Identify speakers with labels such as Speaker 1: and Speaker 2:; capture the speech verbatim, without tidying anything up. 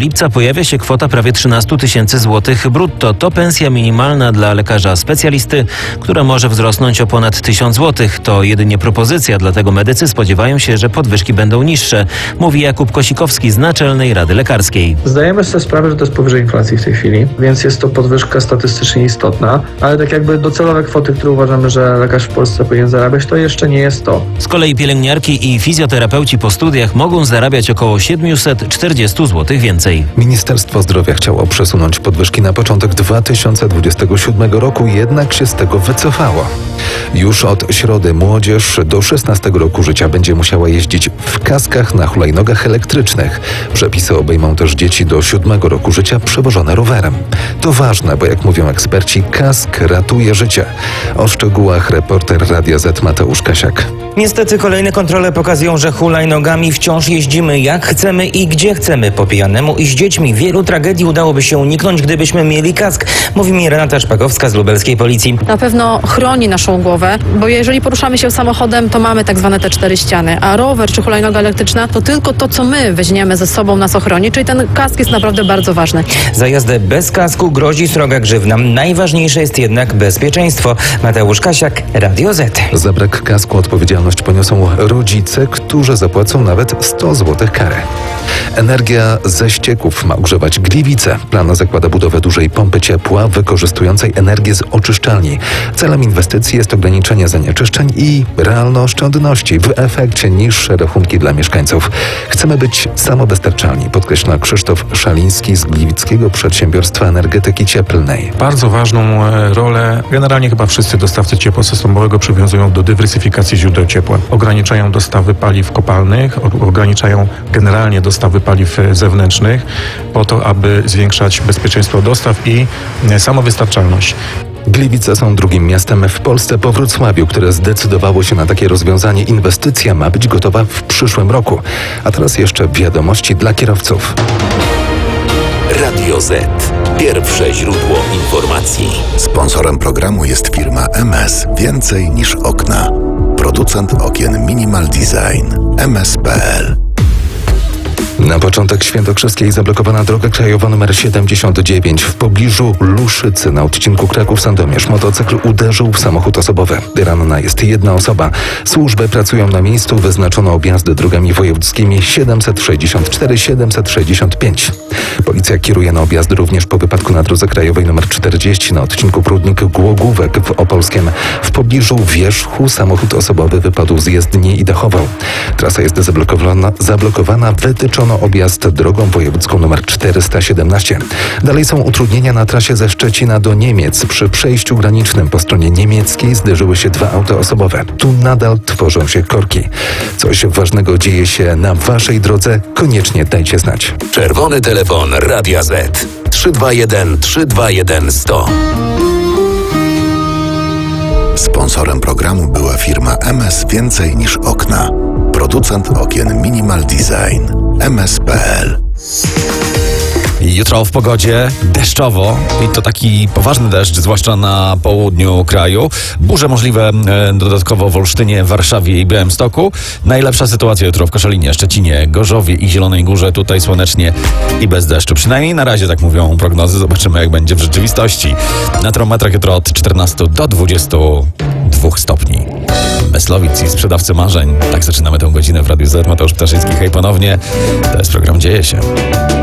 Speaker 1: lipca pojawia się kwota prawie trzynaście tysięcy złotych brutto. To pensja minimalna dla lekarza specjalisty, która może wzrosnąć o ponad tysiąc złotych. To jedynie propozycja, dlatego medycy spodziewają się, że podwyżki będą niższe, mówi Jakub Kosikowski z Naczelnej Rady Lekarskiej.
Speaker 2: Zdajemy sobie sprawę, że to jest powyżej inflacji w tej chwili, więc jest to podwyżka statystycznie istotna, ale tak jakby docelowe kwoty, które uważamy, że lekarz w Polsce powinien zarabiać, to jeszcze nie jest to.
Speaker 1: Z kolei pielęgniarki i fizjoterapeuci po studiach mogą zarabiać około siedemset czterdzieści złotych więcej.
Speaker 3: Ministerstwo Zdrowia chciało przesunąć podwyżki na początek dwa tysiące dwudziestego siódmego roku, jednak się z tego wycofało. Już od środy młodzież do szesnastego roku życia będzie musiała jeździć w kaskach na hulajnogach elektrycznych. Przepisy obejmą też dzieci do siódmego roku życia przewożone rowerem. To ważne, bo jak mówią eksperci, kask ratuje życie. O szczegółach reporter Radia Z Mateusz Kasiak.
Speaker 4: Niestety kolejne kontrole pokazują, że hulajnogami wciąż jeździmy jak chcemy i gdzie chcemy po pijanemu i z dziećmi. Wielu tragedii udałoby się uniknąć, gdybyśmy mieli kask, mówi mi Renata Szpakowska z lubelskiej policji.
Speaker 5: Na pewno chroni naszą głowę, bo jeżeli poruszamy się samochodem, to mamy tak zwane te cztery ściany, a rower czy hulajnoga elektryczna to tylko to, co my weźmiemy ze sobą, nas ochroni, czyli ten kask jest naprawdę bardzo ważny.
Speaker 4: Za jazdę bez kasku grozi sroga grzywna. Najważniejsze jest jednak bezpieczeństwo. Mateusz Kasiak, Radio Z.
Speaker 3: Za brak kasku odpowiedzialność poniosą rodzice, którzy zapłacą nawet sto złotych kary. Energia ze ścieków ma ogrzewać Gliwice. Plan zakłada budowę dużej pompy ciepła wykorzystującej energię z oczyszczalni. Celem inwestycji jest ograniczenie zanieczyszczeń i realne oszczędności. W efekcie niższe rachunki dla mieszkańców. Chcemy być samowystarczalni, podkreśla Krzysztof Szaliński z Gliwickiego Przedsiębiorstwa Energetyki Cieplnej.
Speaker 6: Bardzo ważną rolę generalnie chyba wszyscy dostawcy ciepła systemowego przywiązują do dywersyfikacji źródeł ciepła. Ograniczają dostawy paliw kopalnych, ograniczają generalnie dostawy paliw zewnętrznych po to, aby zwiększać bezpieczeństwo dostaw i samowystarczalność.
Speaker 3: Gliwice są drugim miastem w Polsce po Wrocławiu, które zdecydowało się na takie rozwiązanie. Inwestycja ma być gotowa w przyszłym roku. A teraz jeszcze wiadomości dla kierowców.
Speaker 7: Radio Z. Pierwsze źródło informacji.
Speaker 8: Sponsorem programu jest firma M S. Więcej niż okna. Producent okien Minimal Design. M S kropka p l.
Speaker 3: Na początek świętokrzyskiej zablokowana droga krajowa nr siedemdziesiąt dziewięć w pobliżu Luszycy na odcinku Kraków-Sandomierz. Motocykl uderzył w samochód osobowy. Ranna jest jedna osoba. Służby pracują na miejscu. Wyznaczono objazdy drogami wojewódzkimi siedemset sześćdziesiąt cztery siedemset sześćdziesiąt pięć. Policja kieruje na objazdy również po wypadku na drodze krajowej nr czterdzieści na odcinku Prudnik-Głogówek w Opolskiem. W pobliżu Wierzchu samochód osobowy wypadł z jezdni i dachował. Trasa jest zablokowana, zablokowana wytyczono objazd drogą wojewódzką nr czterysta siedemnaście. Dalej są utrudnienia na trasie ze Szczecina do Niemiec. Przy przejściu granicznym po stronie niemieckiej zderzyły się dwa auta osobowe. Tu nadal tworzą się korki. Coś ważnego dzieje się na waszej drodze. Koniecznie dajcie znać.
Speaker 7: Czerwony telefon Radia Z. trzy dwa jeden trzy dwa jeden sto.
Speaker 8: Sponsorem programu była firma M S Więcej niż okna. Producent okien Minimal Design. M S kropka p l.
Speaker 9: Jutro w pogodzie deszczowo i to taki poważny deszcz, zwłaszcza na południu kraju. Burze możliwe e, dodatkowo w Olsztynie, Warszawie i Białymstoku. Najlepsza sytuacja jutro w Koszalinie, Szczecinie, Gorzowie i Zielonej Górze. Tutaj słonecznie i bez deszczu. Przynajmniej na razie tak mówią prognozy. Zobaczymy, jak będzie w rzeczywistości. Na termometrach jutro od czternastu do dwudziestu dwóch stopni. Myslowic i sprzedawcy marzeń. Tak zaczynamy tę godzinę w Radiu Z. Mateusz Ptaszycki, hej ponownie. To jest program Dzieje się.